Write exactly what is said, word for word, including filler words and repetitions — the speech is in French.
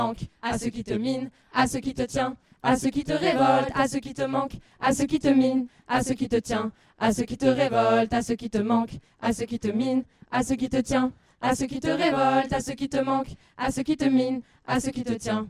manque, à ce qui te mine, à ce qui te tient, à ce qui te révolte, à ce qui te manque, à ce qui te mine, à ce qui te tient, à ce qui te révolte, à ce qui te manque, à ce qui te mine, à ce qui te tient, à ce qui te révolte, à ce qui te manque, à ce qui te mine, à ce qui te tient.